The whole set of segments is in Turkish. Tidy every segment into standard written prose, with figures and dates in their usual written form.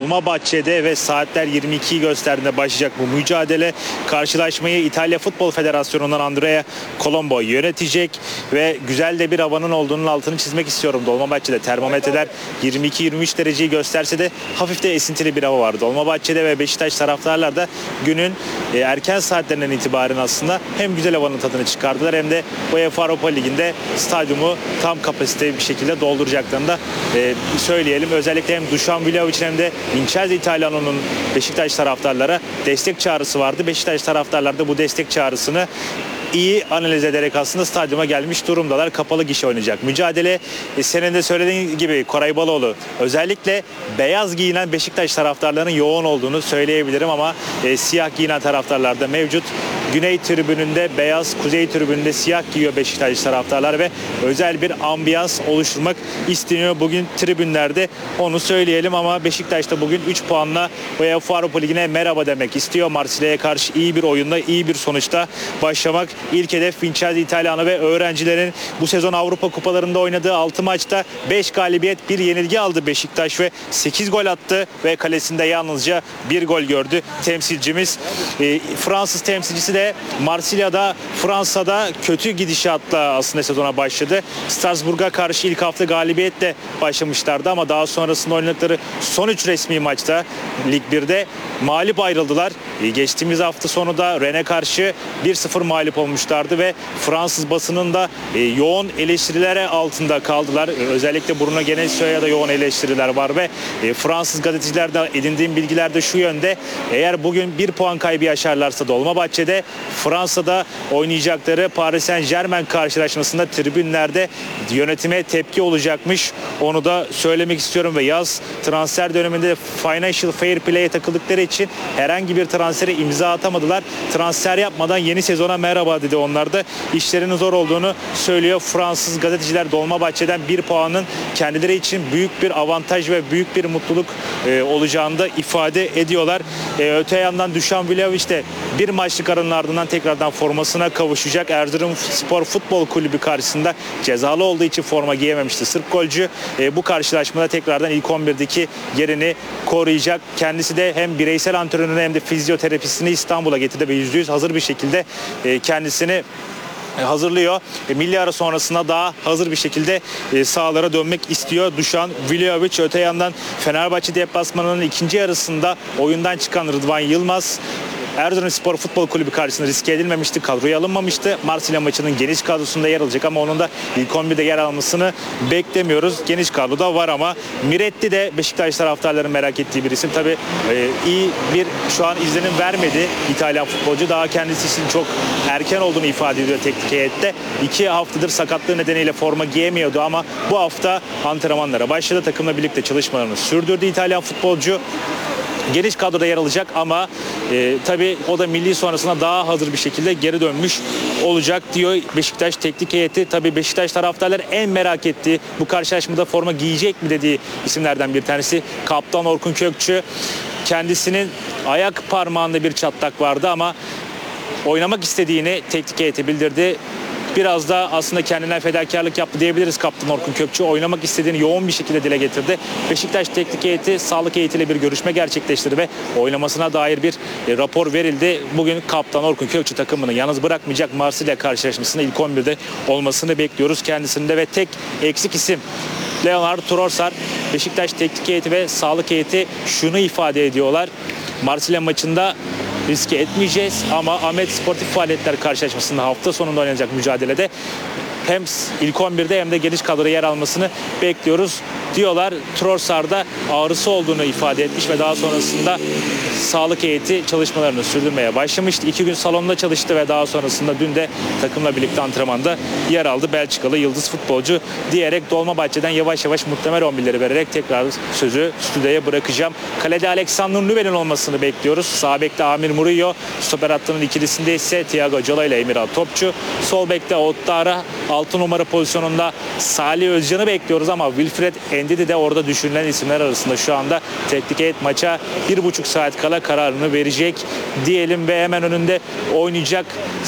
Dolmabahçe'de ve saatler 22'yi gösterdiğinde başlayacak bu mücadele. Karşılaşmayı İtalya Futbol Federasyonu'ndan Andrea Colombo yönetecek ve güzel de bir havanın olduğunun altını çizmek istiyorum. Dolmabahçe'de termometreler 22-23 dereceyi gösterse de hafif de esintili bir hava var. Dolmabahçe'de ve Beşiktaş taraftarlar da günün erken saatlerinden itibaren aslında hem güzel havanın tadını çıkardılar hem de UEFA Avrupa Ligi'nde stadyumu tam kapasite bir şekilde dolduracaklarını da söyleyelim. Özellikle hem Dušan Vlahovic'in hem de Vincenzo Italiano'nun Beşiktaş taraftarlara destek çağrısı vardı. Beşiktaş taraftarlar da bu destek çağrısını iyi analiz ederek aslında stadyuma gelmiş durumdalar. Kapalı gişe oynayacak. Mücadele senin de söylediğin gibi Koray Baloğlu özellikle beyaz giyinen Beşiktaş taraftarlarının yoğun olduğunu söyleyebilirim ama siyah giyinen taraftarlar da mevcut. Güney tribününde beyaz, kuzey tribününde siyah giyiyor Beşiktaş taraftarlar ve özel bir ambiyans oluşturmak isteniyor bugün tribünlerde. Onu söyleyelim ama Beşiktaş da bugün 3 puanla UEFA Avrupa Ligi'ne merhaba demek istiyor. Marsilya'ya karşı iyi bir oyunda, iyi bir sonuçta başlamak. İlk hedef Vincenzo Italiano ve öğrencilerin bu sezon Avrupa Kupalarında oynadığı 6 maçta 5 galibiyet, 1 yenilgi aldı Beşiktaş ve 8 gol attı ve kalesinde yalnızca 1 gol gördü temsilcimiz. Fransız temsilcisi de Marsilya'da, Fransa'da kötü gidişatla aslında sezona başladı. Strasbourg'a karşı ilk hafta galibiyetle başlamışlardı ama daha sonrasında oynadıkları son 3 resmi maçta Lig 1'de mağlup ayrıldılar. Geçtiğimiz hafta sonu da Rennes'e karşı 1-0 mağlup olmuşlardı ve Fransız basının da yoğun eleştirilere altında kaldılar. Özellikle Bruno Genesio'ya da yoğun eleştiriler var ve Fransız gazetecilerden edindiğim bilgiler de şu yönde: eğer bugün 1 puan kaybı yaşarlarsa Dolmabahçe'de, Fransa'da oynayacakları Paris Saint-Germain karşılaşmasında tribünlerde yönetime tepki olacakmış. Onu da söylemek istiyorum ve yaz transfer döneminde Financial Fair Play'e takıldıkları için herhangi bir transfere imza atamadılar. Transfer yapmadan yeni sezona merhaba dedi onlar da. İşlerinin zor olduğunu söylüyor Fransız gazeteciler. Dolmabahçe'den 1 puanın kendileri için büyük bir avantaj ve büyük bir mutluluk olacağını da ifade ediyorlar. Öte yandan Dušan Vlahović de bir maçlık aranın ardından tekrardan formasına kavuşacak. Erzurumspor Futbol Kulübü karşısında cezalı olduğu için forma giyememişti Sırp golcü. Bu karşılaşmada tekrardan ilk 11'deki yerini koruyacak. Kendisi de hem bireysel antrenörünü hem de fizyoterapisini İstanbul'a getirdi ve %100 hazır bir şekilde kendisini hazırlıyor. Milli ara sonrasında daha hazır bir şekilde sahalara dönmek istiyor Dušan Vlahović. Öte yandan Fenerbahçe deplasmanının ikinci yarısında oyundan çıkan Rıdvan Yılmaz Erzurumspor Futbol Kulübü karşısında riske edilmemişti. Kadroya alınmamıştı. Marsilya maçının geniş kadrosunda yer alacak ama onun da ilk 11'de yer almasını beklemiyoruz. Geniş kadroda var ama Miretti de Beşiktaş taraftarlarının merak ettiği bir isim. Tabii iyi bir şu an izlenim vermedi İtalyan futbolcu. Daha kendisi için çok erken olduğunu ifade ediyor teknik heyette. 2 haftadır sakatlığı nedeniyle forma giyemiyordu ama bu hafta antrenmanlara başladı. Takımla birlikte çalışmalarını sürdürdü İtalyan futbolcu. Geniş kadroda yer alacak ama tabii o da milli sonrasında daha hazır bir şekilde geri dönmüş olacak diyor Beşiktaş teknik heyeti. Tabii Beşiktaş taraftarları en merak ettiği, bu karşılaşmada forma giyecek mi dediği isimlerden bir tanesi Kaptan Orkun Kökçü. Kendisinin ayak parmağında bir çatlak vardı ama oynamak istediğini teknik heyete bildirdi. Biraz da aslında kendinden fedakarlık yaptı diyebiliriz Kaptan Orkun Kökçü. Oynamak istediğini yoğun bir şekilde dile getirdi. Beşiktaş teknik heyeti sağlık heyetiyle bir görüşme gerçekleştirdi ve oynamasına dair bir rapor verildi. Bugün Kaptan Orkun Kökçü takımını yalnız bırakmayacak. Marsilya karşılaşmasında ilk 11'de olmasını bekliyoruz kendisinde ve tek eksik isim Leonard Trossard. Beşiktaş teknik heyeti ve sağlık heyeti şunu ifade ediyorlar: Marsilya maçında riske etmeyeceğiz ama Ahmet Sportif Faaliyetler karşılaşmasında hafta sonunda oynanacak mücadelede hem ilk 11'de hem de geniş kadroya yer almasını bekliyoruz diyorlar. Trossard'da ağrısı olduğunu ifade etmiş ve daha sonrasında sağlık heyeti çalışmalarını sürdürmeye başlamıştı. 2 gün salonda çalıştı ve daha sonrasında dün de takımla birlikte antrenmanda yer aldı Belçikalı yıldız futbolcu diyerek Dolmabahçe'den yavaş yavaş muhtemel 11'leri vererek tekrar sözü stüdyoya bırakacağım. Kalede Alexander Nübel'in olmasını bekliyoruz. Sağ bekte Amir Murillo, stoper hattının ikilisinde ise Thiago Jola ile Emirhan Topçu. Sol bekte Ottara, 6 numara pozisyonunda Salih Özcan'ı bekliyoruz ama Wilfred Ndidi de orada düşünülen isimler arasında. Şu anda teknik heyet maça 1,5 saat kala kararını verecek diyelim ve hemen önünde oynayacak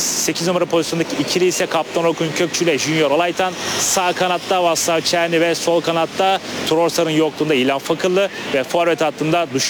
8 numara pozisyondaki ikili ise Kaptan Orkun Kökçü ile Junior Olaytan. Sağ kanatta Vaslav Çerni ve sol kanatta Trossard'ın yokluğunda İlhan Fakıllı ve forvet hattında